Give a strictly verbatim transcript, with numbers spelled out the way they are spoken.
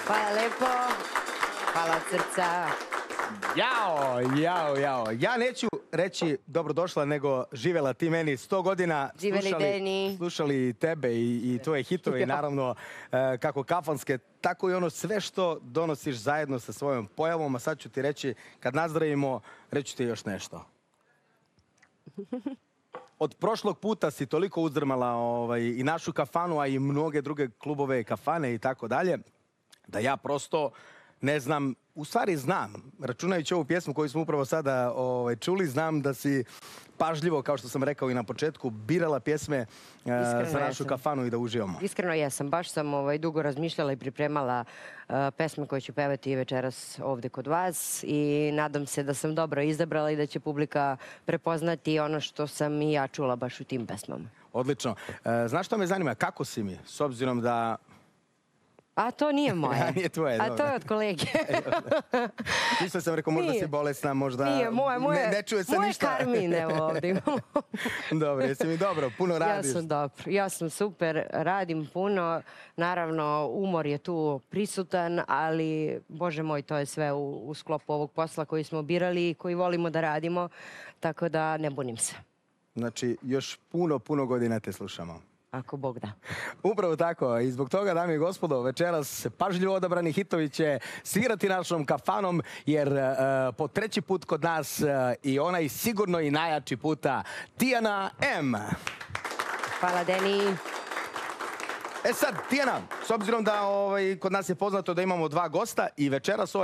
Hvala lepo. Hvala od srca. Jao, jao, jao. Ja neću reći dobrodošla, nego živela ti meni sto godina. Živeli slušali, Deni. Slušali tebe i, i tvoje hitove i naravno e, kako kafanske, tako i ono sve što donosiš zajedno sa svojom pojavom. A sad ću ti reći, kad nazdravimo, reću ti još nešto. Od prošlog puta si toliko uzdrmala ovaj, i našu kafanu, a i mnoge druge klubove, kafane i tako dalje, da ja prosto ne znam, u stvari znam, računajući ovu pjesmu koju smo upravo sada ovaj, čuli, znam da si pažljivo, kao što sam rekao i na početku, birala pjesme uh, za našu jesam. kafanu i da uživamo. Iskreno jesam. Baš sam ovaj, dugo razmišljala i pripremala uh, pesme koje ću pevati večeras ovde kod vas i nadam se da sam dobro izabrala i da će publika prepoznati ono što sam i ja čula baš u tim pesmama. Odlično. Uh, znaš što me zanima? Kako si mi? S obzirom da... A to nije moje. Nije tvoje, A dobro. to je od kolege. Isto sam rekao, možda Nije. si bolesna, možda... Nije moje, moje, ne, ne čuje se moje ništa. karmin, evo ovdje imamo. Dobro, jesi mi dobro, puno radiš. Ja sam dobro, ja sam super, radim puno. Naravno, umor je tu prisutan, ali, Bože moj, to je sve u, u sklopu ovog posla koji smo birali i koji volimo da radimo, tako da ne bunim se. Znači, još puno, puno godina te slušamo. Ako Bog da. Upravo tako. I zbog toga, dame i gospodo, večeras pažljivo odabrani hitovi će svirati našom kafanom, jer uh, po treći put kod nas uh, i onaj sigurno i najjači puta, Tijana M. Hvala, Deni. E sad, Tijana, s obzirom da ovaj, kod nas je poznato da imamo dva gosta i večeras ovaj